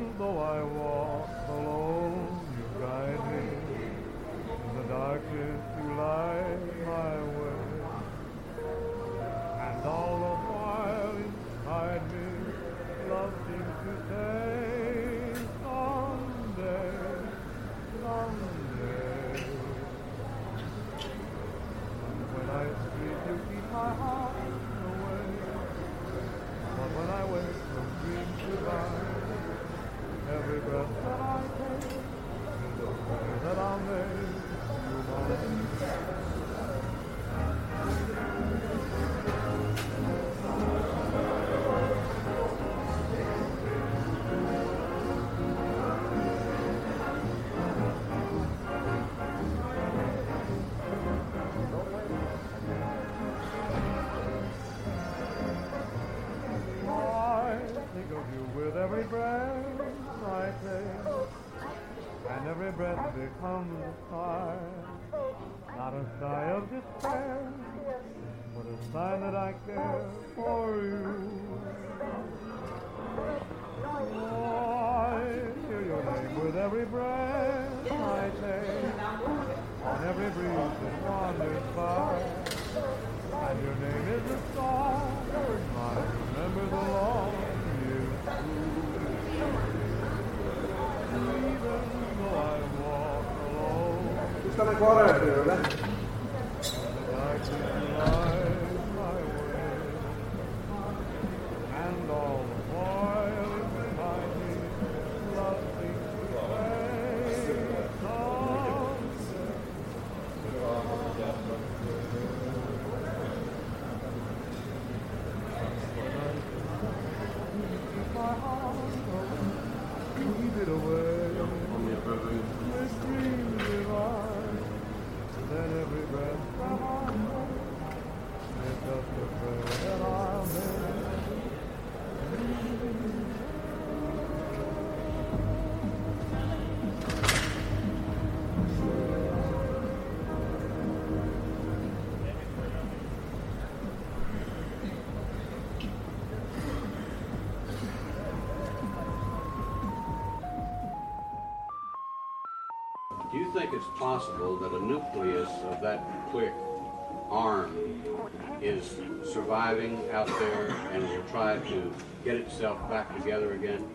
though I walk alone, you guide me. In the darkness you light my way. And all the while inside me, love seems to say, someday, someday. And when I sleep, you keep my heart away. But when I wake from dreams divine, every breath that I take is a prayer that I'll make you mine. With every breath I take, and every breath becomes a sigh, not a sigh of despair, but a sign that I care for you. Oh, I hear your name with every breath I take, on every breeze that wanders by, and your name is the song I remember the long years through. Even though I walk alone, Está na cora, ¿verdad? I can light my way, and all the while behind me, love seems to say, my heart keep it away with dreams divine. Then every breath that I take is just a prayer that I'll make. Do you think it's possible that a nucleus of that quick arm is surviving out there and will try to get itself back together again?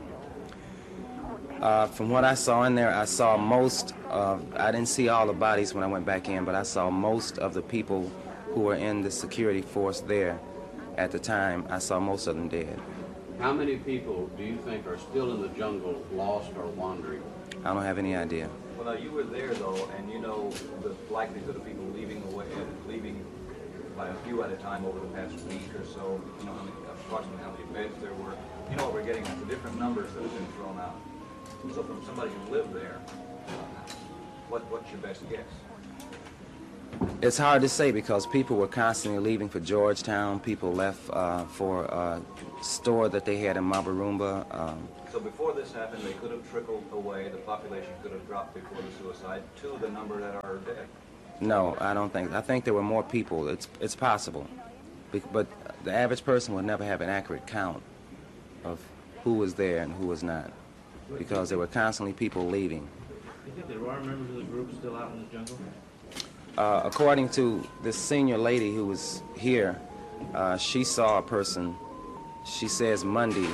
From what I saw in there, I saw most of, I didn't see all the bodies when I went back in, but I saw most of the people who were in the security force there at the time. I saw most of them dead. How many people do you think are still in the jungle, lost or wandering? I don't have any idea. Well, now you were there though, and you know the likelihood of people leaving by a few at a time over the past week or so. You know approximately how many beds there were. You know what we're getting at, the different numbers that have been thrown out. So from somebody who lived there, what's your best guess? It's hard to say because people were constantly leaving for Georgetown. People left for a store that they had in Mabarumba. So before this happened, they could have trickled away, the population could have dropped before the suicide to the number that are dead. No, I don't think. I think there were more people. It's possible. But the average person would never have an accurate count of who was there and who was not, because there were constantly people leaving. Do you think there are members of the group still out in the jungle? According to this senior lady who was here, she saw a person, she says Monday,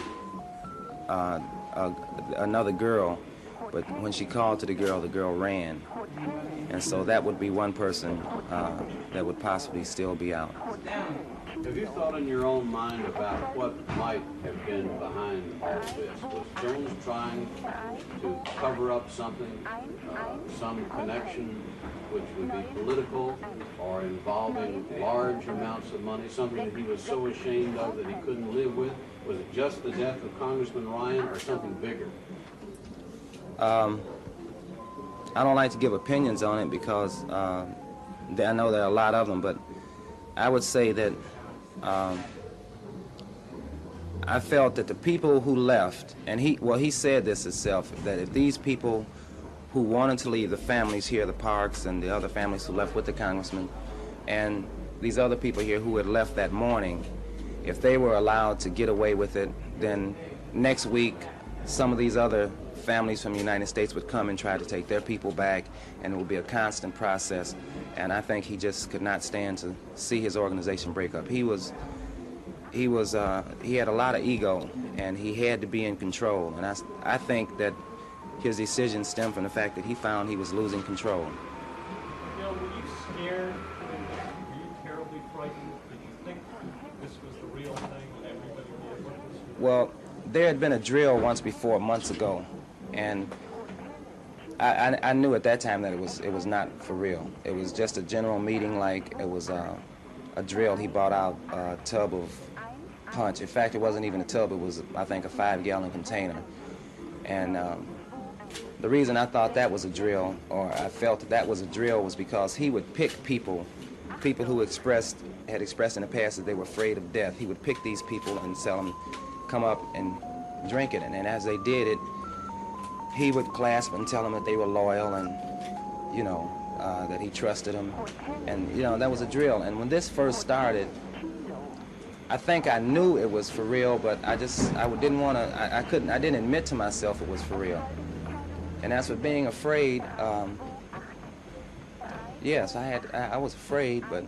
another girl, but when she called to the girl ran. And so that would be one person that would possibly still be out. Have you thought in your own mind about what might have been behind all of this? Was Jones trying to cover up something, some connection which would be political or involving large amounts of money, something that he was so ashamed of that he couldn't live with? Was it just the death of Congressman Ryan or something bigger? I don't like to give opinions on it because I know there are a lot of them, but I would say that I felt that the people who left, and he said this himself, that if these people who wanted to leave, the families here, the Parks and the other families who left with the congressman, and these other people here who had left that morning, if they were allowed to get away with it, then next week some of these other families from the United States would come and try to take their people back, and it would be a constant process. And I think he just could not stand to see his organization break up. He had a lot of ego, and he had to be in control. And I think that his decision stemmed from the fact that he found he was losing control. Bill, were you scared? Were you terribly frightened? Did you think this was the real thing and everybody did what was real? Well, there had been a drill once before, months ago, and I knew at that time that it was not for real. It was just a general meeting, like it was a drill. He bought out a tub of punch. In fact, it wasn't even a tub. It was, I think, a 5-gallon container. And the reason I thought that was a drill, or I felt that was a drill, was because he would pick people who had expressed in the past that they were afraid of death. He would pick these people and tell them, come up and drink it. And as they did it, he would clasp and tell them that they were loyal and, that he trusted them. And, that was a drill. And when this first started, I think I knew it was for real, but I didn't want to, I didn't admit to myself it was for real. And as for being afraid, yes, I was afraid, but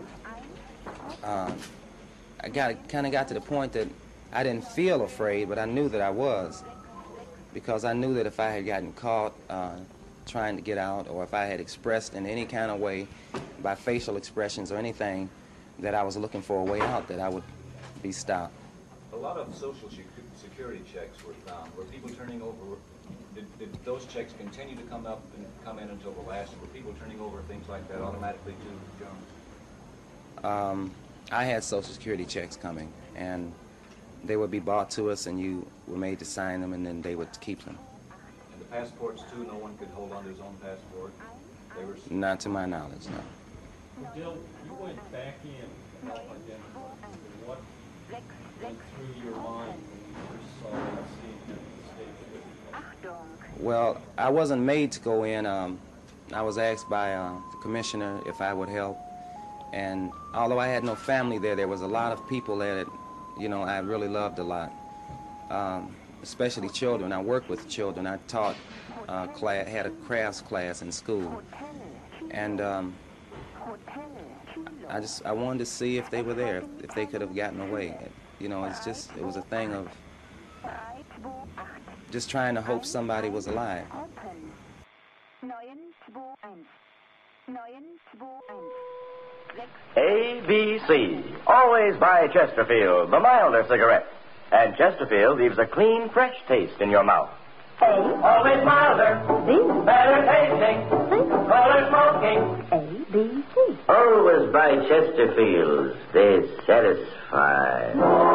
I kind of got to the point that I didn't feel afraid, but I knew that I was, because I knew that if I had gotten caught trying to get out, or if I had expressed in any kind of way by facial expressions or anything that I was looking for a way out, that I would be stopped. A lot of Social Security checks were found. Were people turning over? Did those checks continue to come in until the last? Were people turning over things like that automatically too, Jones? I had Social Security checks coming, and they would be brought to us, and you were made to sign them, and then they would keep them. And the passports too. No one could hold on to his own passport. They were not to my knowledge, no. Well, Dill, you went back in to help identify. What went through your mind when you first saw that scene at the state? Well, I wasn't made to go in. I was asked by the commissioner if I would help, and although I had no family there was a lot of people there that, I really loved a lot, especially children. I worked with children. I taught had a crafts class in school, and I wanted to see if they were there, if they could have gotten away. It was a thing of just trying to hope somebody was alive. ABC. Always buy Chesterfield, the milder cigarette. And Chesterfield leaves a clean, fresh taste in your mouth. A. Always milder. B. Better tasting. C. Fuller smoking. A, B, C. Always buy Chesterfields. They satisfy.